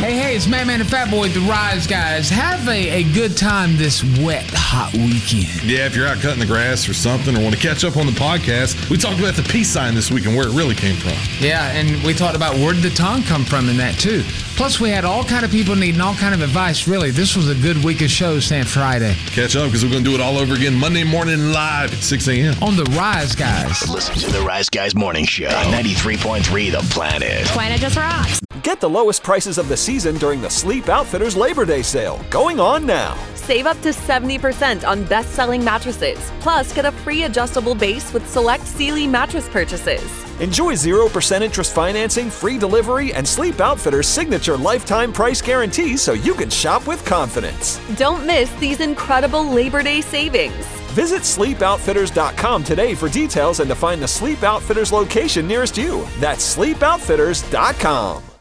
Hey, it's Madman and Fat Boy, the Rise Guys. Have a good time this wet, hot weekend. Yeah, if you're out cutting the grass or something or want to catch up on the podcast, we talked about the peace sign this week and where it really came from. Yeah, and we talked about where did the tongue come from in that, too. Plus, we had all kind of people needing all kind of advice. Really, this was a good week of shows, Stan Friday. Catch up because we're going to do it all over again Monday morning live at 6 a.m. On the Rise Guys. Listen to the Rise Guys Morning Show on 93.3 The Planet. Planet just rocks. Get the lowest prices of the season during the Sleep Outfitters Labor Day sale, going on now. Save up to 70% on best-selling mattresses. Plus, get a free adjustable base with select Sealy mattress purchases. Enjoy 0% interest financing, free delivery, and Sleep Outfitters' signature lifetime price guarantee so you can shop with confidence. Don't miss these incredible Labor Day savings. Visit sleepoutfitters.com today for details and to find the Sleep Outfitters location nearest you. That's sleepoutfitters.com.